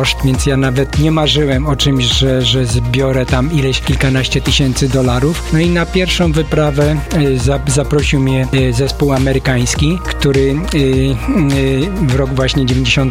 koszt, więc ja nawet nie marzyłem o czymś, że zbiorę tam kilkanaście tysięcy dolarów. No i na pierwszą wyprawę zaprosił mnie zespół amerykański, który w rok właśnie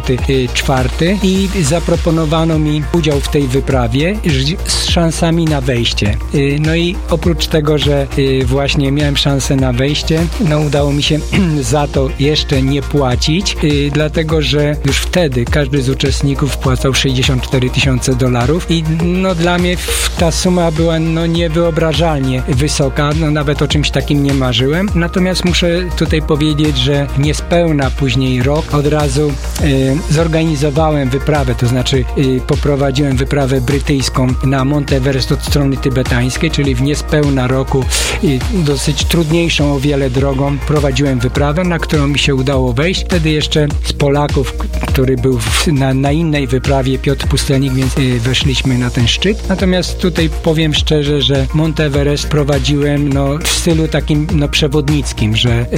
94 i zaproponowano mi udział w tej wyprawie z szansami na wejście. No i oprócz tego, że właśnie miałem szansę na wejście, no udało mi się za to jeszcze nie płacić, dlatego, że już wtedy każdy z uczestników wpłacał 64 tysiące dolarów i no dla mnie ta suma była no niewyobrażalnie wysoka, no nawet o czymś takim nie marzyłem. Natomiast muszę tutaj powiedzieć, że niespełna później rok od razu zorganizowałem wyprawę, to znaczy poprowadziłem wyprawę brytyjską na Mont Everest od strony tybetańskiej, czyli w niespełna roku dosyć trudniejszą o wiele drogą prowadziłem wyprawę, na którą mi się udało wejść. Wtedy jeszcze z Polaków, który był na innej wyprawie, Piotr Pustelnik, więc weszliśmy na ten szczyt. Natomiast tutaj powiem szczerze, że Mont Everest prowadziłem w stylu takim przewodnickim,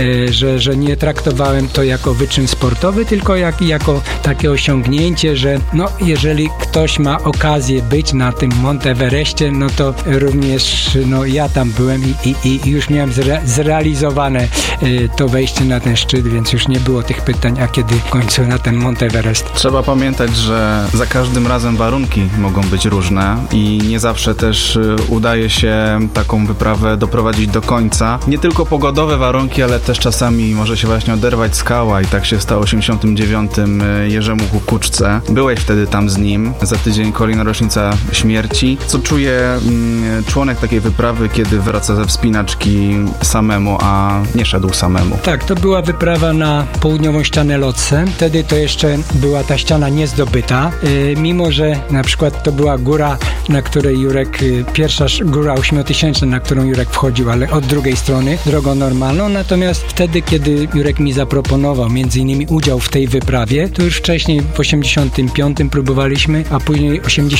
że nie traktowałem to jako wyczyn sportowy, tylko jako takie osiągnięcie, że jeżeli ktoś ma okazję być na tym Mont Everestie, no to również ja tam byłem i już miałem zrealizowane to wejście na ten szczyt, więc już nie było tych pytań, a kiedy w końcu na ten Mont Everest. Trzeba pamiętać, że za każdym razem warunki mogą być różne i nie zawsze też udaje się taką wyprawę doprowadzić do końca. Nie tylko pogodowe warunki, ale też czasami może się właśnie oderwać skała i tak się stało w 89 Jerzemu Kukuczce. Byłeś wtedy tam z nim. Za tydzień kolejna rocznica śmierci. Co czuje członek takiej wyprawy, kiedy wraca ze wspinaczki samemu, a nie szedł samemu? Tak, to była wyprawa na południową ścianę Lhotse. Wtedy to jeszcze była ta ściana niezdobyta. Mimo, że na przykład to była góra, na której Jurek, pierwsza góra 8000, na którą Jurek wchodził, ale od drugiej strony, drogą normalną. Natomiast wtedy, kiedy Jurek mi zaproponował między innymi udział w tej wyprawie, to już wcześniej w 85 próbowaliśmy, a później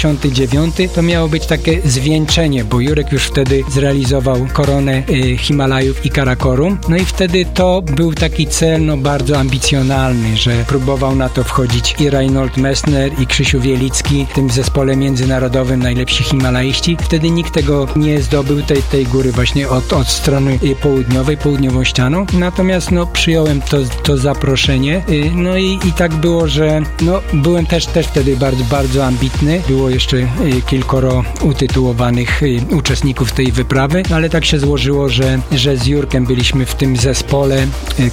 89 to miało być takie zwieńczenie, bo Jurek już wtedy zrealizował koronę Himalajów i Karakorum. No i wtedy to był taki cel bardzo ambicjonalny, że próbował na to wchodzić i Reinhold Messner, i Krzysiu Wielicki w tym zespole międzynarodowym najlepsi himalaiści. Wtedy nikt tego nie zdobył, tej góry właśnie od strony południowej, południową ścianą. Natomiast przyjąłem to zaproszenie. No i tak było, że byłem też wtedy bardzo, bardzo ambitny. Było jeszcze kilkoro utytułowanych uczestników tej wyprawy, ale tak się złożyło, że z Jurkiem byliśmy w tym zespole,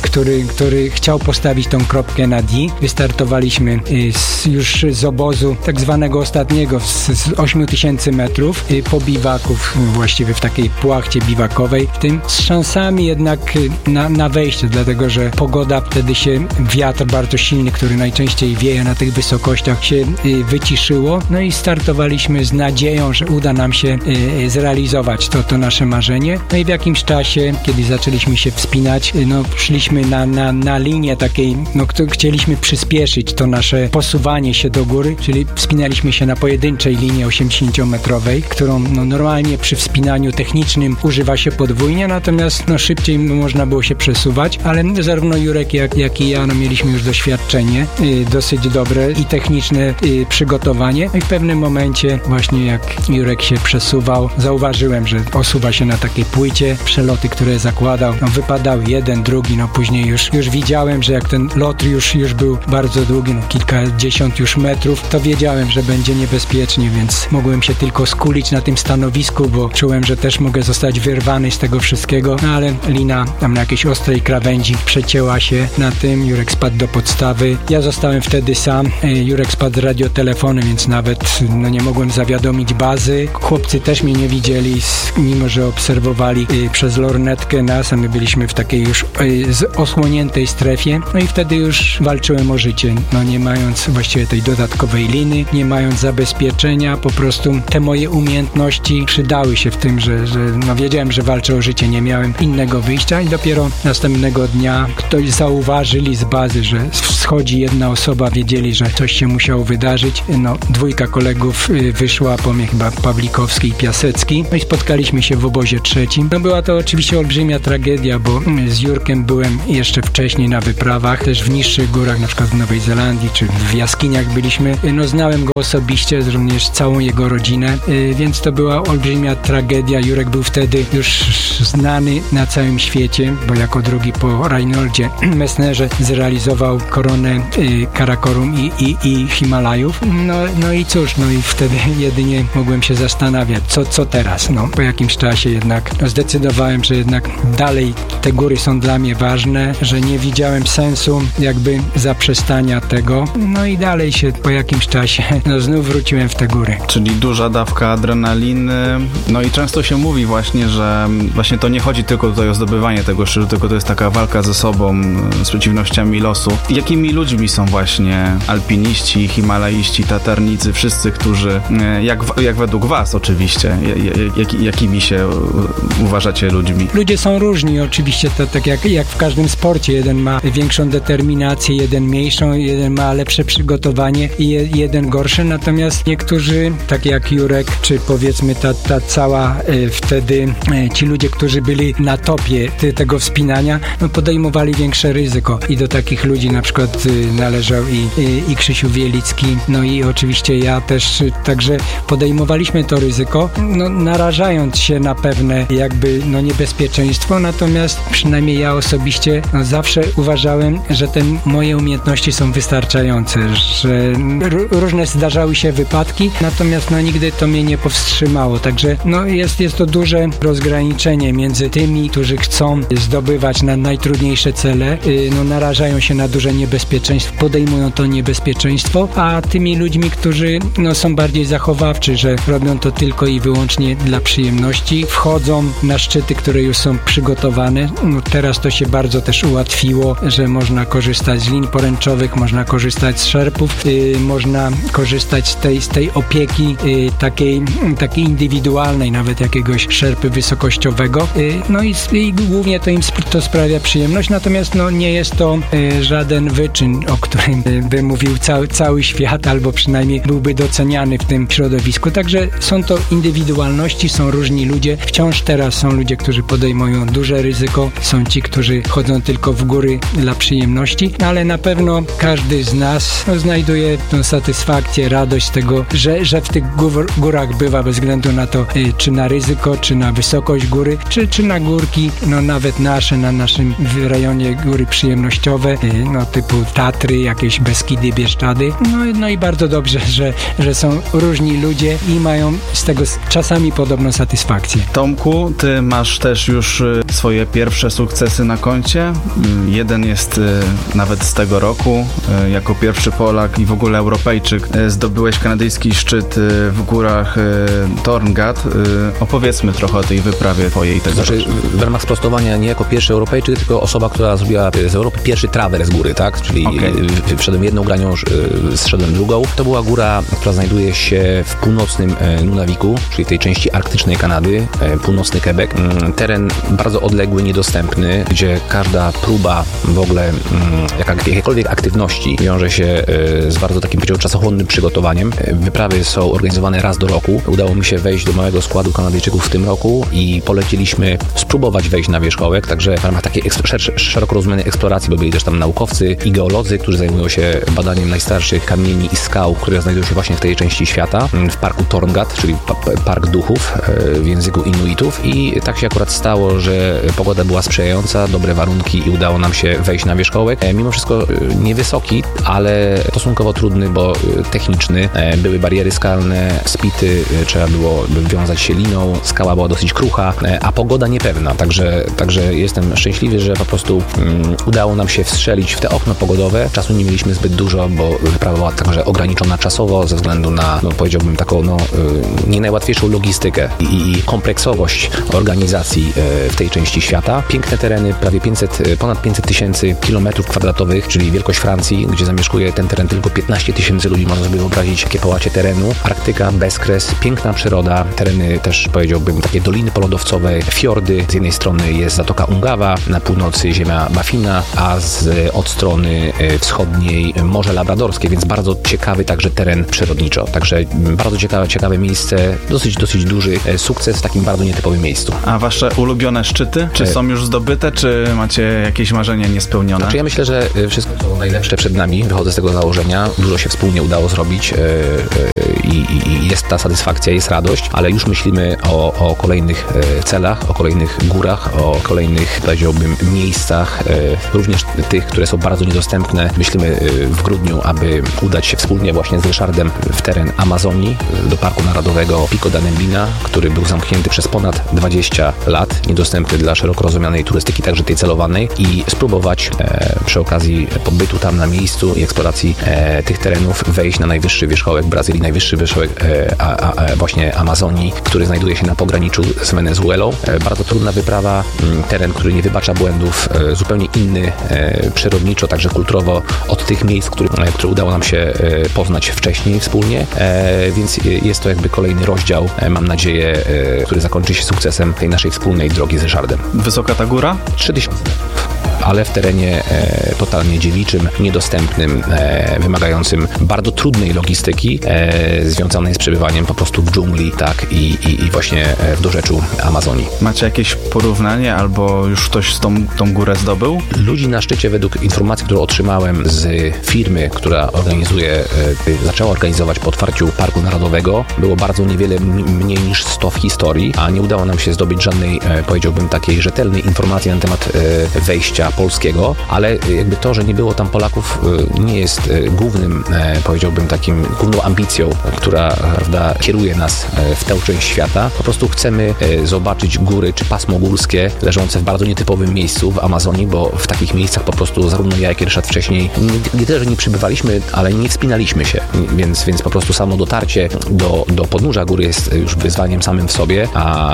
który chciał postawić tą kropkę na D. Wystartowaliśmy już z obozu tak zwanego ostatniego z 8000 metrów po biwaków, właściwie w takiej płachcie biwakowej, w tym z szansami jednak na wejście, dlatego że pogoda wtedy się, wiatr bardzo silny, który najczęściej wieje na tych wysokościach, się wyciszyło. No i startowaliśmy z nadzieją, że uda nam się zrealizować to nasze marzenie. No i w jakimś czasie, kiedy zaczęliśmy się wspinać, szliśmy na linię takiej, chcieliśmy przyspieszyć to nasze posuwanie się do góry, czyli wspinaliśmy się na pojedynczej linii 80-metrowej, którą normalnie przy wspinaniu technicznym używa się podwójnie, natomiast szybciej można było się przesuwać, ale zarówno Jurek jak i ja mieliśmy już doświadczenie dosyć dobre i techniczne przygotowanie. I w pewnym momencie właśnie jak Jurek się przesuwał, zauważyłem, że osuwa się na takiej płycie. Przeloty, które zakładał, wypadały jeden, drugi, później już widziałem, że jak ten lot już był bardzo długi, kilkadziesiąt już metrów, to wiedziałem, że będzie niebezpiecznie, więc mogłem się tylko skulić na tym stanowisku, bo czułem, że też mogę zostać wyrwany z tego wszystkiego, ale lina tam na jakiejś ostrej krawędzi przecięła się na tym, Jurek spadł do podstawy. Ja zostałem wtedy sam, Jurek spadł z radiotelefonem, więc nawet nie mogłem zawiadomić bazy. Chłopcy też mnie nie widzieli, mimo że obserwowali przez lornetkę nas, a my byliśmy w takiej już osłoniętej strefie. No i wtedy już walczyłem o życie, nie mając właściwie tej dodatkowej liny, nie mając zabezpieczenia, po prostu te moje umiejętności przydały się w tym, że wiedziałem, że walczę o życie, nie miałem innego wyjścia i dopiero następnego dnia ktoś zauważyli z bazy, że schodzi jedna osoba, wiedzieli, że coś się musiało wydarzyć. Dwójka kolegów wyszła po mnie, chyba Pawlikowski i Piasecki. No i spotkaliśmy się w obozie trzecim. Była to oczywiście olbrzymia tragedia, bo z Jurkiem byłem jeszcze wcześniej na wyprawach, też w niższych górach, na przykład w Nowej Zelandii, czy w jaskiniach byliśmy Myśmy, znałem go osobiście, również całą jego rodzinę, więc to była olbrzymia tragedia. Jurek był wtedy już znany na całym świecie, bo jako drugi po Reinoldzie Messnerze zrealizował koronę Karakorum i Himalajów. No i cóż, i wtedy jedynie mogłem się zastanawiać, co teraz. Po jakimś czasie jednak zdecydowałem, że jednak dalej te góry są dla mnie ważne, że nie widziałem sensu jakby zaprzestania tego. No i dalej się po jakimś czasie znów wróciłem w te góry. Czyli duża dawka adrenaliny. No i często się mówi właśnie, że właśnie to nie chodzi tylko tutaj o zdobywanie tego szczytu, tylko to jest taka walka ze sobą, z przeciwnościami losu. Jakimi ludźmi są właśnie alpiniści, himalaiści, tatarnicy, wszyscy, którzy, jak według was oczywiście, jakimi się uważacie ludźmi? Ludzie są różni oczywiście, to tak jak w każdym sporcie. Jeden ma większą determinację, jeden mniejszą, jeden ma lepsze przygotowanie i jeden gorsze, natomiast niektórzy, tak jak Jurek, czy powiedzmy ta cała wtedy ci ludzie, którzy byli na topie tego wspinania, podejmowali większe ryzyko i do takich ludzi na przykład należał i Krzysiu Wielicki, i oczywiście ja też, także podejmowaliśmy to ryzyko, narażając się na pewne jakby niebezpieczeństwo, natomiast przynajmniej ja osobiście zawsze uważałem, że te moje umiejętności są wystarczające, że różne zdarzały się wypadki, natomiast nigdy to mnie nie powstrzymało, także jest to duże rozgraniczenie między tymi, którzy chcą zdobywać na najtrudniejsze cele, narażają się na duże niebezpieczeństwo, podejmują to niebezpieczeństwo, a tymi ludźmi, którzy są bardziej zachowawczy, że robią to tylko i wyłącznie dla przyjemności, wchodzą na szczyty, które już są przygotowane. Teraz to się bardzo też ułatwiło, że można korzystać z lin poręczowych, można korzystać z szerpów, można korzystać z tej opieki takiej indywidualnej, nawet jakiegoś szerpy wysokościowego. I głównie to im to sprawia przyjemność, natomiast nie jest to żaden wyczyn, o którym by mówił cały świat, albo przynajmniej byłby doceniany w tym środowisku. Także są to indywidualności, są różni ludzie. Wciąż teraz są ludzie, którzy podejmują duże ryzyko, są ci, którzy chodzą tylko w góry dla przyjemności, ale na pewno każdy z nas znajduje tą satysfakcję, radość z tego, że w tych górach bywa, bez względu na to, czy na ryzyko, czy na wysokość góry, czy na górki, nawet nasze, na naszym rejonie góry przyjemnościowe, typu Tatry, jakieś Beskidy, Bieszczady. I bardzo dobrze, że są różni ludzie i mają z tego czasami podobną satysfakcję. Tomku, ty masz też już swoje pierwsze sukcesy na koncie. Jeden jest nawet z tego roku. Jako pierwszy Polak i w ogóle Europejczyk zdobyłeś kanadyjski szczyt w górach Torngat. Opowiedzmy trochę o tej wyprawie twojej. W ramach sprostowania nie jako pierwszy Europejczyk, tylko osoba, która zrobiła z Europy pierwszy trawer z góry, tak? Czyli wszedłem jedną granią, zszedłem drugą. To była góra, która znajduje się w północnym Nunawiku, czyli tej części arktycznej Kanady, północny Quebec. Teren bardzo odległy, niedostępny, gdzie każda próba w ogóle jakiejkolwiek aktywności wiąże się z bardzo takim, powiedziałbym, czasochłonnym przygotowaniem. Wyprawy są organizowane raz do roku. Udało mi się wejść do małego składu Kanadyjczyków w tym roku i poleciliśmy spróbować wejść na wierzchołek, także w ramach takiej szeroko rozumianej eksploracji, bo byli też tam naukowcy i geolodzy, którzy zajmują się badaniem najstarszych kamieni i skał, które znajdują się właśnie w tej części świata, w parku Torngat, czyli Park Duchów w języku Inuitów, i tak się akurat stało, że pogoda była sprzyjająca, dobre warunki i udało nam się wejść na wierzchołek. Mimo wszystko niewysoki, ale stosunkowo trudny, bo techniczny. Były bariery skalne, spity, trzeba było wiązać się liną, skała była dosyć krucha, a pogoda niepewna, także jestem szczęśliwy, że po prostu udało nam się wstrzelić w te okno pogodowe. Czasu nie mieliśmy zbyt dużo, bo wyprawa była także ograniczona czasowo ze względu na, powiedziałbym, taką nie najłatwiejszą logistykę i kompleksowość organizacji w tej części świata. Piękne tereny, ponad 500 tysięcy kilometrów kwadratowych, czyli wielkość Francji, gdzie zamieszkuje ten teren tylko 15 tysięcy ludzi, można sobie wyobrazić, jakie połacie terenu. Arktyka, bezkres, piękna przyroda, tereny też, powiedziałbym, takie doliny polodowcowe, fiordy. Z jednej strony jest Zatoka Ungawa, na północy ziemia Baffina, a od strony wschodniej Morze Labradorskie, więc bardzo ciekawy także teren przyrodniczo. Także bardzo ciekawe miejsce, dosyć duży sukces w takim bardzo nietypowym miejscu. A wasze ulubione szczyty? Czy są już zdobyte, czy macie jakieś marzenia niespełnione? Znaczy ja myślę, że wszystko co najlepsze przed nami, wychodzę z tego założenia. dużo się wspólnie udało zrobić i jest ta satysfakcja, jest radość, ale już myślimy o kolejnych celach, o kolejnych górach, o kolejnych, powiedziałbym, miejscach, również tych, które są bardzo niedostępne. Myślimy w grudniu, aby udać się wspólnie właśnie z Ryszardem w teren Amazonii, do Parku Narodowego Pico da Nembina, który był zamknięty przez ponad 20 lat, niedostępny dla szeroko rozumianej turystyki, także tej celowanej, i spróbować przy okazji pobytu tam na miejscu i eksploracji tych terenów wejść na najwyższy wierzchołek Brazylii, najwyższy wierzchołek właśnie Amazonii, który znajduje się na pograniczu z Wenezuelą. Bardzo trudna wyprawa, teren, który nie wybacza błędów, zupełnie inny przyrodniczo, także kulturowo od tych miejsc, które udało nam się poznać wcześniej wspólnie, więc jest to jakby kolejny rozdział, mam nadzieję, który zakończy się sukcesem tej naszej wspólnej drogi z Ryszardem. Wysoka ta góra? 3000. Ale w terenie totalnie dziewiczym, niedostępnym, wymagającym bardzo trudnej logistyki, związanej z przebywaniem po prostu w dżungli, tak, i właśnie w dorzeczu Amazonii. Macie jakieś porównanie, albo już ktoś tą górę zdobył? Ludzi na szczycie, według informacji, którą otrzymałem z firmy, która zaczęła organizować po otwarciu Parku Narodowego, było bardzo niewiele mniej niż 100 w historii, a nie udało nam się zdobyć żadnej, powiedziałbym, takiej rzetelnej informacji na temat wejścia polskiego, ale jakby to, że nie było tam Polaków, nie jest głównym, powiedziałbym, główną ambicją, która, prawda, kieruje nas w tę część świata. Po prostu chcemy zobaczyć góry czy pasmo górskie leżące w bardzo nietypowym miejscu w Amazonii, bo w takich miejscach po prostu zarówno ja, jak i Ryszard wcześniej nie tyle, że nie przybywaliśmy, ale nie wspinaliśmy się, więc po prostu samo dotarcie do podnóża góry jest już wyzwaniem samym w sobie,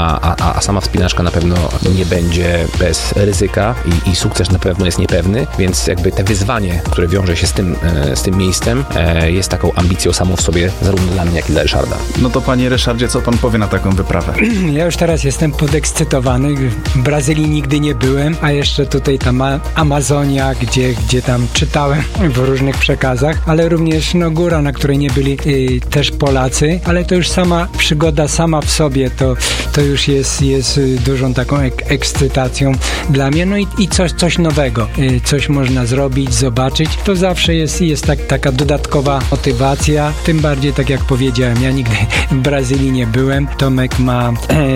a sama wspinaczka na pewno nie będzie bez ryzyka i sukces na pewno jest niepewny, więc jakby te wyzwanie, które wiąże się z tym miejscem, jest taką ambicją samą w sobie, zarówno dla mnie, jak i dla Ryszarda. No to panie Ryszardzie, co pan powie na taką wyprawę? Ja już teraz jestem podekscytowany. W Brazylii nigdy nie byłem, a jeszcze tutaj ta Amazonia, gdzie tam czytałem w różnych przekazach, ale również góra, na której nie byli też Polacy, ale to już sama przygoda sama w sobie, to już jest dużą taką ekscytacją dla mnie. No i coś nowego, coś można zrobić, zobaczyć. To zawsze jest taka dodatkowa motywacja, tym bardziej, tak jak powiedziałem, ja nigdy w Brazylii nie byłem. Tomek ma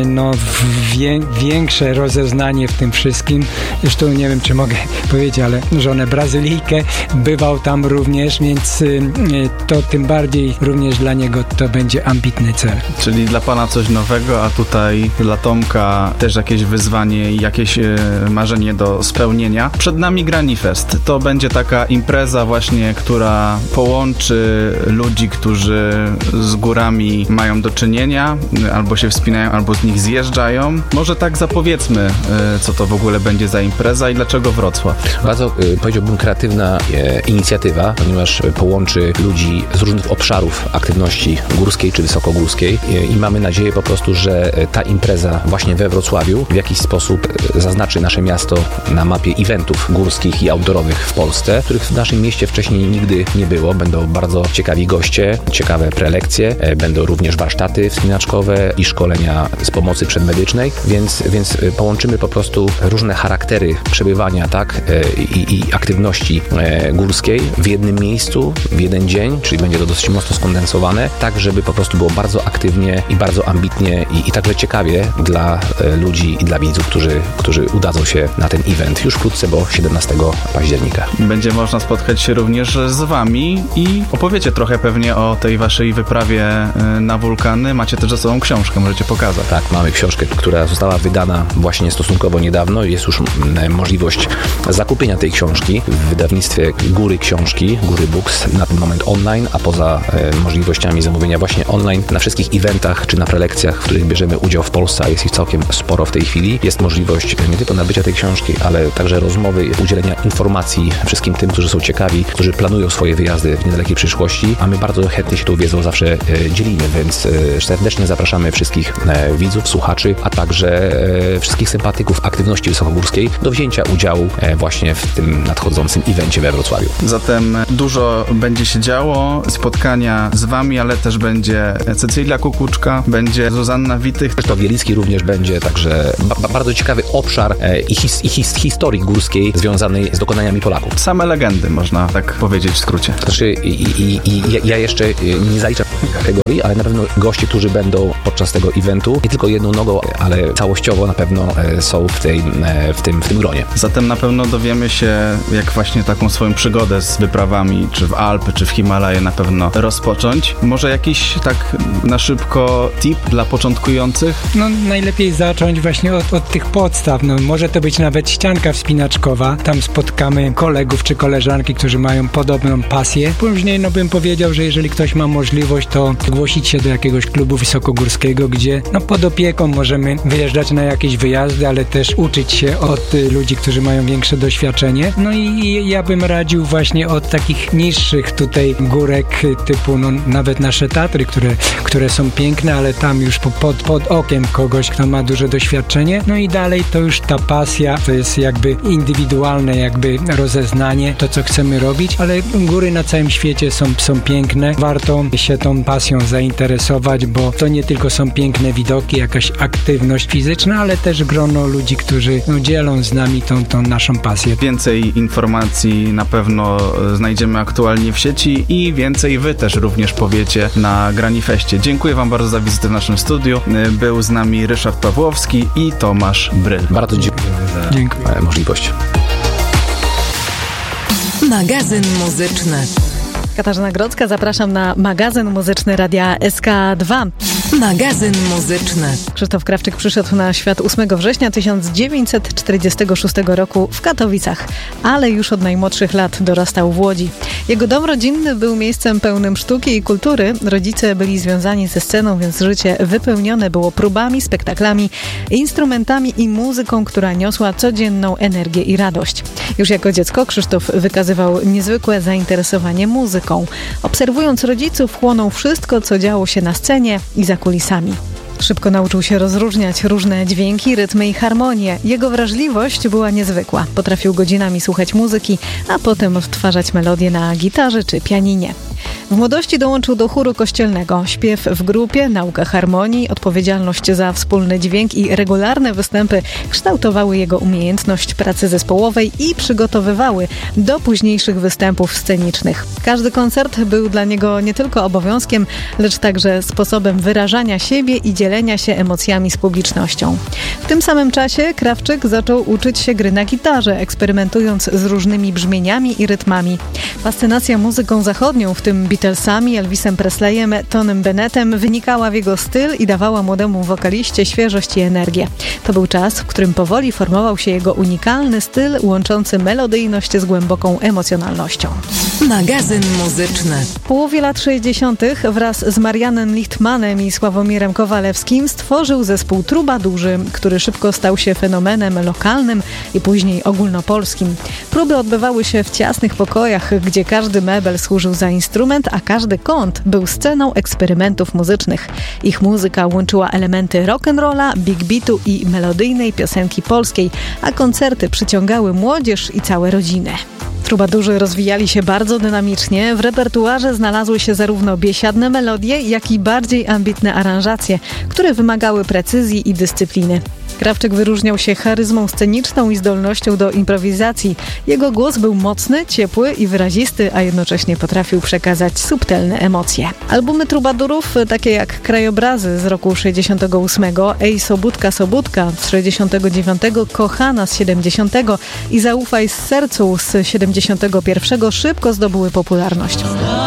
większe rozeznanie w tym wszystkim. Zresztą nie wiem, czy mogę powiedzieć, ale żonę Brazylijkę, bywał tam również, więc to tym bardziej również dla niego to będzie ambitny cel. Czyli dla pana coś nowego, a tutaj dla Tomka też jakieś wyzwanie i jakieś marzenie do spełnienia. Przed nami Granifest. To będzie taka impreza właśnie, która połączy ludzi, którzy z górami mają do czynienia, albo się wspinają, albo z nich zjeżdżają. Może tak zapowiedzmy, co to w ogóle będzie za impreza i dlaczego Wrocław? Bardzo, powiedziałbym, kreatywna inicjatywa, ponieważ połączy ludzi z różnych obszarów aktywności górskiej czy wysokogórskiej i mamy nadzieję po prostu, że ta impreza właśnie we Wrocławiu w jakiś sposób zaznaczy nasze miasto na mapie eventów górskich i outdoorowych w Polsce, których w naszym mieście wcześniej nigdy nie było. Będą bardzo ciekawi goście, ciekawe prelekcje, będą również warsztaty wspinaczkowe i szkolenia z pomocy przedmedycznej, więc połączymy po prostu różne charaktery przebywania, tak, i aktywności górskiej w jednym miejscu, w jeden dzień, czyli będzie to dosyć mocno skondensowane, tak żeby po prostu było bardzo aktywnie i bardzo ambitnie i także ciekawie dla ludzi i dla widzów, którzy udadzą się na ten event już wkrótce, bo 17 października. Będzie można spotkać się również z wami i opowiecie trochę pewnie o tej waszej wyprawie na wulkany. Macie też ze sobą książkę, możecie pokazać. Tak, mamy książkę, która została wydana właśnie stosunkowo niedawno. Jest już możliwość zakupienia tej książki w wydawnictwie Góry Książki, Góry Books, na ten moment online, a poza możliwościami zamówienia właśnie online na wszystkich eventach czy na prelekcjach, w których bierzemy udział w Polsce, a jest ich całkiem sporo w tej chwili. Jest możliwość nie tylko nabycia tej książki, ale także rozmowy, udzielenia informacji wszystkim tym, którzy są ciekawi, którzy planują swoje wyjazdy w niedalekiej przyszłości, a my bardzo chętnie się tą wiedzą zawsze dzielimy, więc serdecznie zapraszamy wszystkich widzów, słuchaczy, a także wszystkich sympatyków aktywności wysokogórskiej do wzięcia udziału właśnie w tym nadchodzącym evencie we Wrocławiu. Zatem dużo będzie się działo, spotkania z wami, ale też będzie Cecylia Kukuczka, będzie Zuzanna Witych. To Wielicki również będzie, także bardzo ciekawy obszar i historii górskiej związanej z dokonaniami Polaków. Same legendy, można tak powiedzieć w skrócie. Znaczy, ja jeszcze nie zaliczam kategorii, ale na pewno goście, którzy będą podczas tego eventu, nie tylko jedną nogą, ale całościowo na pewno są w tym gronie. Zatem na pewno dowiemy się, jak właśnie taką swoją przygodę z wyprawami, czy w Alpy, czy w Himalaje na pewno rozpocząć. Może jakiś tak na szybko tip dla początkujących? No najlepiej zacząć właśnie od tych podstaw. No, może to być nawet ścianka wspinaczkowa. Tam spotkamy kolegów czy koleżanki, którzy mają podobną pasję. Później bym powiedział, że jeżeli ktoś ma możliwość, to zgłosić się do jakiegoś klubu wysokogórskiego, gdzie pod opieką możemy wyjeżdżać na jakieś wyjazdy, ale też uczyć się od ludzi, którzy mają większe doświadczenie. No i ja bym radził właśnie od takich niższych tutaj górek typu nawet nasze Tatry, które są piękne, ale tam już pod okiem kogoś, kto ma duże doświadczenie. No i dalej to już ta pasja, to jest jakby indywidualne jakby rozeznanie, to co chcemy robić, ale góry na całym świecie są piękne. Warto się tą pasją zainteresować, bo to nie tylko są piękne widoki, jakaś aktywność fizyczna, ale też grono ludzi, którzy dzielą z nami tą naszą pasję. Więcej informacji na pewno znajdziemy aktualnie w sieci i więcej wy też również powiecie na Granifeście. Dziękuję wam bardzo za wizytę w naszym studiu. Był z nami Ryszard Pawłowski i Tomasz Bryl. Bardzo dziękuję za możliwość. Magazyn muzyczny. Katarzyna Grodzka, zapraszam na magazyn muzyczny Radia SK2. Magazyn muzyczny. Krzysztof Krawczyk przyszedł na świat 8 września 1946 roku w Katowicach, ale już od najmłodszych lat dorastał w Łodzi. Jego dom rodzinny był miejscem pełnym sztuki i kultury. Rodzice byli związani ze sceną, więc życie wypełnione było próbami, spektaklami, instrumentami i muzyką, która niosła codzienną energię i radość. Już jako dziecko Krzysztof wykazywał niezwykłe zainteresowanie muzyką. Obserwując rodziców, chłonął wszystko, co działo się na scenie i za kulisami. Szybko nauczył się rozróżniać różne dźwięki, rytmy i harmonie. Jego wrażliwość była niezwykła. Potrafił godzinami słuchać muzyki, a potem odtwarzać melodie na gitarze czy pianinie. W młodości dołączył do chóru kościelnego. Śpiew w grupie, nauka harmonii, odpowiedzialność za wspólny dźwięk i regularne występy kształtowały jego umiejętność pracy zespołowej i przygotowywały do późniejszych występów scenicznych. Każdy koncert był dla niego nie tylko obowiązkiem, lecz także sposobem wyrażania siebie i dzielenia się emocjami z publicznością. W tym samym czasie Krawczyk zaczął uczyć się gry na gitarze, eksperymentując z różnymi brzmieniami i rytmami. Fascynacja muzyką zachodnią, w tym Beatlesami, Elvisem Presleyem, Tonym Bennettem, wynikała w jego styl i dawała młodemu wokaliście świeżość i energię. To był czas, w którym powoli formował się jego unikalny styl, łączący melodyjność z głęboką emocjonalnością. Magazyn muzyczny. W połowie lat 60. wraz z Marianem Lichtmanem i Sławomirem Kowalewskim stworzył zespół Trubadurzy, który szybko stał się fenomenem lokalnym i później ogólnopolskim. Próby odbywały się w ciasnych pokojach, gdzie każdy mebel służył za instrument, a każdy kąt był sceną eksperymentów muzycznych. Ich muzyka łączyła elementy rock'n'rolla, big beatu i melodyjnej piosenki polskiej, a koncerty przyciągały młodzież i całe rodziny. Trubadurzy rozwijali się bardzo dynamicznie. W repertuarze znalazły się zarówno biesiadne melodie, jak i bardziej ambitne aranżacje, które wymagały precyzji i dyscypliny. Krawczyk wyróżniał się charyzmą sceniczną i zdolnością do improwizacji. Jego głos był mocny, ciepły i wyrazisty, a jednocześnie potrafił przekazać subtelne emocje. Albumy Trubadurów, takie jak Krajobrazy z roku 68, Ej Sobótka Sobótka z 69, Kochana z 70 i Zaufaj z sercu z 71 szybko zdobyły popularność.